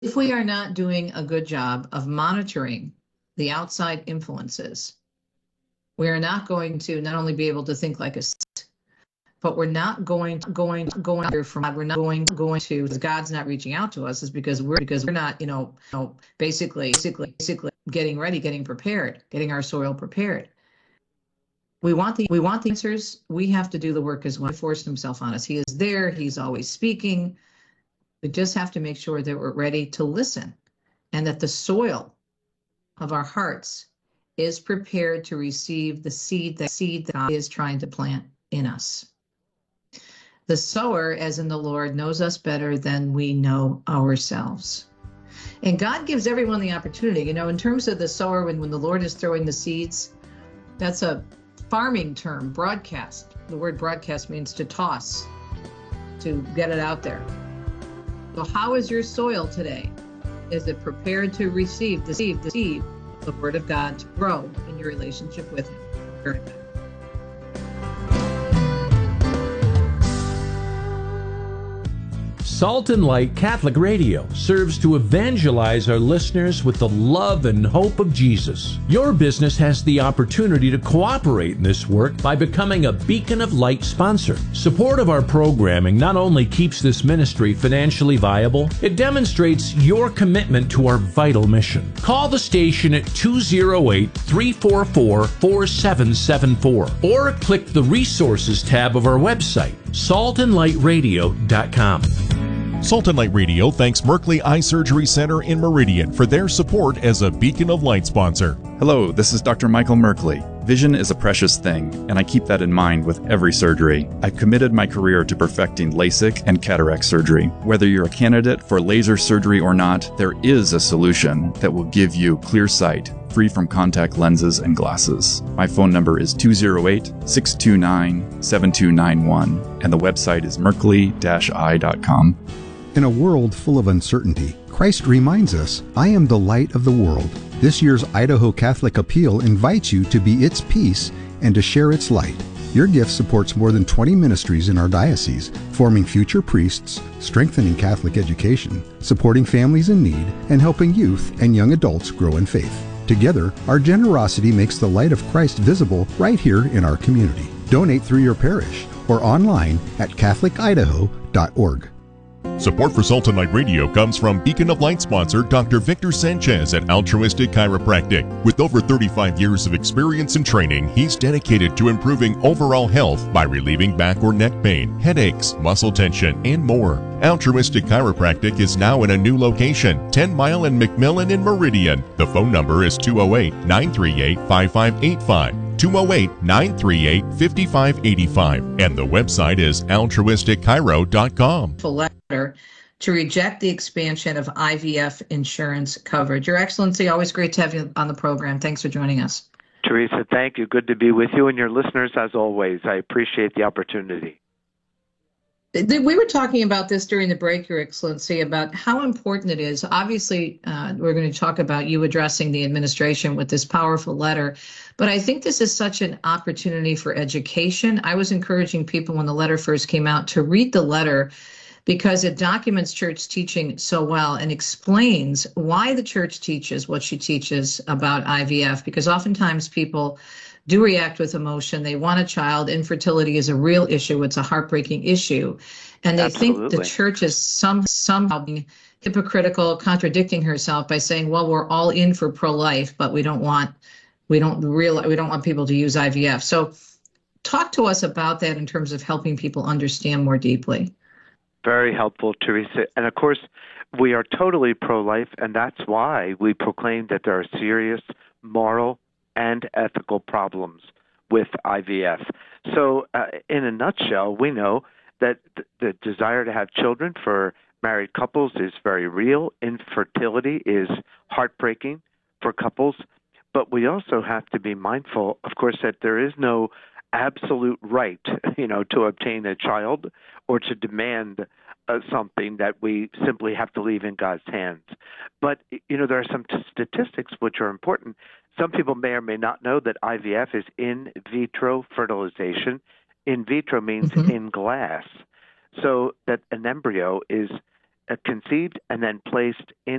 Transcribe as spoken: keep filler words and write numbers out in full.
If we are not doing a good job of monitoring the outside influences, we are not going to not only be able to think like a, but we're not going going going here from we're not going going to God's not reaching out to us is because we're because we're not you know, you know basically basically basically getting ready, getting prepared, getting our soil prepared. We want the we want the answers. We have to do the work as well. He forced himself on us. He is there. He's always speaking. We just have to make sure that we're ready to listen, and that the soil of our hearts is prepared to receive the seed that seed that God is trying to plant in us. The sower, as in the Lord, knows us better than we know ourselves. And God gives everyone the opportunity. You know, in terms of the sower, when, when the Lord is throwing the seeds, that's a farming term, broadcast. The word broadcast means to toss, to get it out there. So how is your soil today? Is it prepared to receive the seed, the seed, the word of God to grow in your relationship with him? Very good. Salt and Light Catholic Radio serves to evangelize our listeners with the love and hope of Jesus. Your business has the opportunity to cooperate in this work by becoming a Beacon of Light sponsor. Support of our programming not only keeps this ministry financially viable, it demonstrates your commitment to our vital mission. Call the station at two oh eight, three four four, four seven seven four or click the Resources tab of our website, salt and light radio dot com. Salt and Light Radio thanks Merkley Eye Surgery Center in Meridian for their support as a Beacon of Light sponsor. Hello, this is Doctor Michael Merkley. Vision is a precious thing, and I keep that in mind with every surgery. I've committed my career to perfecting LASIK and cataract surgery. Whether you're a candidate for laser surgery or not, there is a solution that will give you clear sight, free from contact lenses and glasses. My phone number is two oh eight, six two nine, seven two nine one, and the website is merkley dash eye dot com. In a world full of uncertainty, Christ reminds us, I am the light of the world. This year's Idaho Catholic Appeal invites you to be its peace and to share its light. Your gift supports more than twenty ministries in our diocese, forming future priests, strengthening Catholic education, supporting families in need, and helping youth and young adults grow in faith. Together, our generosity makes the light of Christ visible right here in our community. Donate through your parish or online at catholic idaho dot org. Support for Salt and Light Radio comes from Beacon of Light sponsor Doctor Victor Sanchez at Altruistic Chiropractic. With over thirty-five years of experience and training, he's dedicated to improving overall health by relieving back or neck pain, headaches, muscle tension, and more. Altruistic Chiropractic is now in a new location, ten mile and McMillan in Meridian. The phone number is two oh eight, nine three eight, five five eight five. two oh eight, nine three eight, five five eight five, and the website is altruistic chiro dot com. Letter to reject the expansion of I V F insurance coverage. Your Excellency, always great to have you on the program. Thanks for joining us. Teresa, thank you. Good to be with you and your listeners as always. I appreciate the opportunity. We were talking about this during the break, Your Excellency, about how important it is. Obviously, uh, we're going to talk about you addressing the administration with this powerful letter, but I think this is such an opportunity for education. I was encouraging people when the letter first came out to read the letter because it documents church teaching so well and explains why the church teaches what she teaches about I V F, because oftentimes people do react with emotion. They want a child. Infertility is a real issue. It's a heartbreaking issue. And they Absolutely. think the church is some, somehow being hypocritical, contradicting herself by saying, well, we're all in for pro-life, but we don't want we don't real we don't want people to use I V F. So talk to us about that in terms of helping people understand more deeply. Very helpful, Teresa. And of course, we are totally pro-life, and that's why we proclaim that there are serious moral and ethical problems with I V F. So uh, in a nutshell, we know that th- the desire to have children for married couples is very real. Infertility is heartbreaking for couples. But we also have to be mindful, of course, that there is no absolute right, you know, to obtain a child or to demand uh, something that we simply have to leave in God's hands. But, you know, there are some t- statistics which are important. Some people may or may not know that I V F is in vitro fertilization. In vitro means Mm-hmm. in glass. So that an embryo is uh, conceived and then placed in